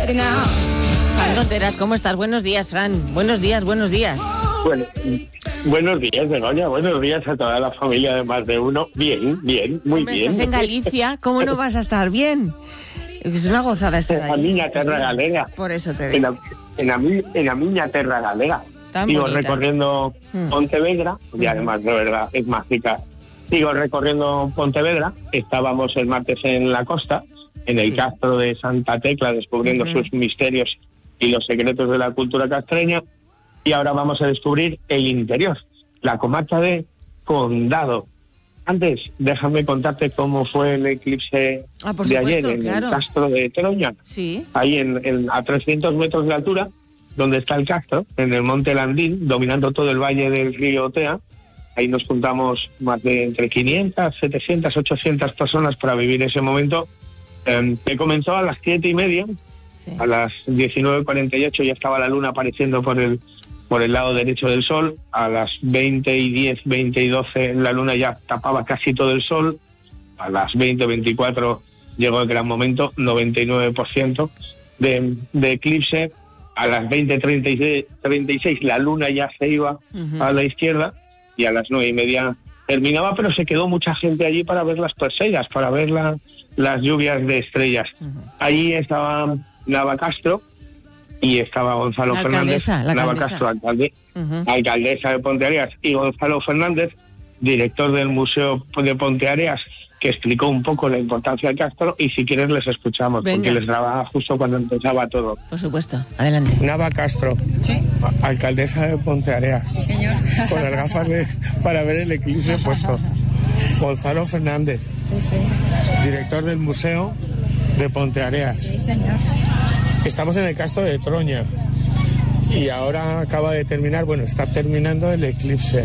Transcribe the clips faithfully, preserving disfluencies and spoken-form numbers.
Fran Contreras, ¿cómo estás? Buenos días, Fran. Buenos días, buenos días. Bueno, buenos días, Begoña. Buenos días a toda la familia de Más de Uno. Bien, bien, muy Hombre, bien. Estás en Galicia, ¿cómo no vas a estar bien? Es una gozada estar ahí. En la miña terra galega. Por eso te En digo. la, en la, mi- en la miña terra galega. Tan Sigo bonita. recorriendo Mm. Pontevedra, y Mm. además, de verdad, es mágica. Sigo recorriendo Pontevedra. Estábamos el martes en la costa, en el Sí. castro de Santa Tecla, descubriendo Ujú. sus misterios y los secretos de la cultura castreña. Y ahora vamos a descubrir el interior, la comarca de Condado. Antes, déjame contarte cómo fue el eclipse Ah, por de supuesto, ayer en claro. el castro de Troña, Sí. ahí en, en- a trescientos metros de altura, donde está el castro, en el monte Landín, dominando todo el valle del río Otea. Ahí nos juntamos más de entre quinientas, setecientas, ochocientas personas para vivir ese momento, eh, que comenzó a las siete y media. Sí. A las diecinueve cuarenta y ocho ya estaba la luna apareciendo por el por el lado derecho del sol. A las veinte y diez, veinte y doce la luna ya tapaba casi todo el sol. A las veinte veinticuatro llegó el gran momento, noventa y nueve por ciento de, de eclipse. A las veinte treinta y seis la luna ya se iba Ujú. a la izquierda y a las nueve y media terminaba, pero se quedó mucha gente allí para ver las Perseidas, para ver la- las lluvias de estrellas. Ujú. Allí estaba Nava Castro y estaba Gonzalo La Fernández. alcaldesa, la Nava alcaldesa. Castro, alcalde, Ujú. alcaldesa de Ponteareas, y Gonzalo Fernández, director del Museo de Ponteareas, que explicó un poco la importancia del castro, y si quieres les escuchamos, Venga. porque les grababa justo cuando empezaba todo. Por supuesto. Adelante. Nava Castro, Sí, alcaldesa de Ponteareas, sí, señor. con las gafas de, para ver el eclipse puesto. Gonzalo Fernández, Sí, sí, director del Museo de Ponteareas. sí, señor. Estamos en el castro de Troña y ahora acaba de terminar, bueno, está terminando el eclipse.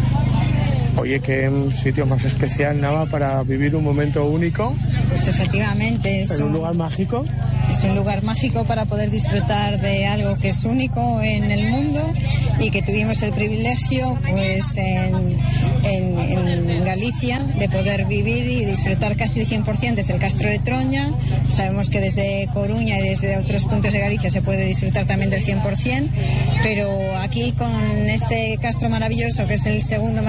Oye, qué sitio más especial, Nava, para vivir un momento único Pues efectivamente es en un un, lugar mágico. es un lugar mágico para poder disfrutar de algo que es único en el mundo y que tuvimos el privilegio pues en, en, en Galicia de poder vivir y disfrutar casi el cien por ciento desde el castro de Troña. Sabemos que desde Coruña y desde otros puntos de Galicia se puede disfrutar también del cien por ciento, pero aquí con este castro maravilloso que es el segundo